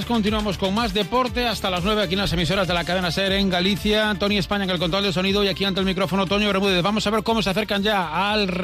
continuamos con más deporte hasta las 9 aquí en las emisoras de la cadena SER en Galicia. Tony España en el control de sonido y aquí ante el micrófono Toño Bermúdez. Vamos a ver cómo se acercan ya al